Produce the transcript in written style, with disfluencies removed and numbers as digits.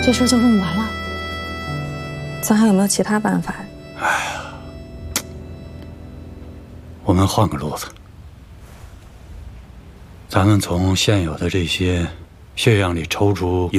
这事就这么完了？ 咱还有没有其他办法？ 哎呀，我们换个路子，咱们从现有的这些血样里抽出一